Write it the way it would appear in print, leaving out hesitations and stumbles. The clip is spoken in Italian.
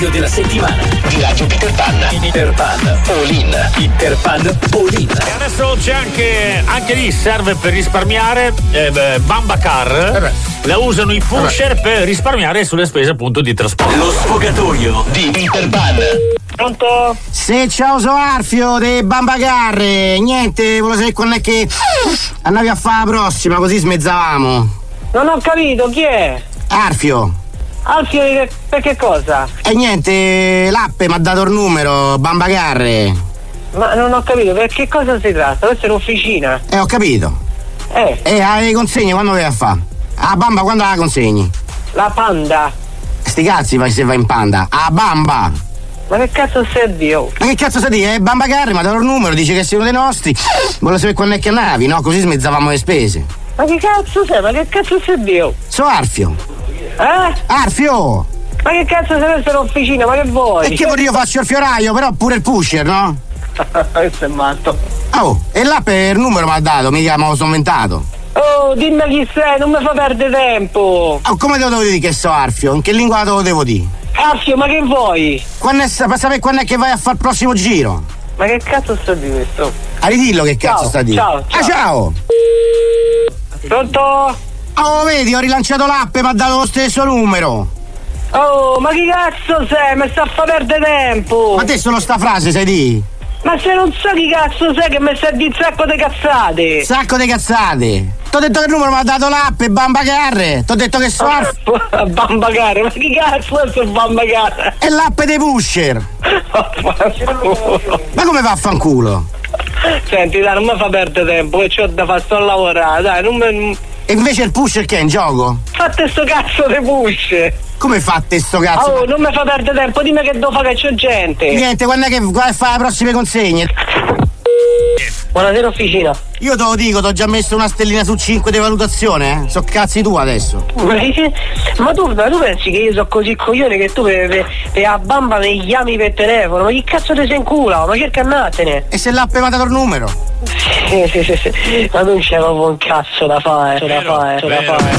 della settimana di Radio Peter Pan. Peter Pan All-in. Peter Pan All-in. E adesso c'è anche lì serve per risparmiare Bamba Car. La usano i pusher per risparmiare sulle spese appunto di trasporto. Lo sfogatoio di Peter Pan. Pronto? Se ciao so Arfio de Bamba Car. Niente, volevo sapere quando è che andavi a fare la prossima, così smezzavamo. Non ho capito, chi è? Arfio. Alfio, per che cosa? E niente, l'app mi ha dato il numero, Bamba Car. Ma non ho capito, per che cosa si tratta? Questa è un'officina. Ho capito. E le consegne quando vai a fare? Ah, Bamba, quando la consegni? La Panda. Sti cazzi vai se vai in Panda. Ah, Bamba. Ma che cazzo sei Dio? Ma che cazzo stai di? Bamba Car mi ha dato il numero, dice che sei uno dei nostri. Volevo sapere quando è che andavi, no? Così smezzavamo le spese. Ma che cazzo sei? Ma che cazzo sei Dio? So Arfio. Arfio! Ma che cazzo sei questa un'officina? Ma che vuoi? E che vuoi io faccio il fioraio, però pure il pusher, no? Questo è matto. Oh, e l'app il numero mi ha dato, mica me lo sono inventato. Oh, dimmi chi sei, non mi fa perdere tempo. Oh, come te lo devo dire che so Arfio? In che lingua te lo devo dire? Arfio, ma che vuoi? Per sapere quando è che vai a fare il prossimo giro? Ma che cazzo sta di questo? Ridillo che cazzo sta di? Ciao. Ciao! Pronto? Oh, vedi, ho rilanciato l'app e mi ha dato lo stesso numero. Oh, ma che cazzo sei? Mi sta a far perdere tempo. Ma te solo sta frase sai di? Ma se non so chi cazzo sei che mi stai di sacco di cazzate. Sacco di cazzate. T'ho detto che il numero mi ha dato l'app e Bamba Car. T'ho detto che so Bamba Car, ma chi cazzo è Bamba Car? È l'app dei pusher. Ma come va a fanculo? Senti dai, non mi fa perdere tempo, che c'ho da fare, sto a lavorare, dai, non mi... E invece il pusher che è in gioco? Fate sto cazzo di push! Come fate sto cazzo? Oh, non mi fa perdere tempo, dimmi che devo fare, che c'ho gente! Niente, quando è che vai a fare le prossime consegne? Buonasera officina. Io te lo dico, t'ho già messo una stellina su 5 di valutazione, So cazzi tu adesso. Ma tu pensi che io so così coglione che tu per a Bamba mi chiami per telefono? Ma chi cazzo ti sei in culo? Ma cerca annatene! E se l'app mi ha dato il numero? Sì. Ma non c'è proprio un cazzo da fare,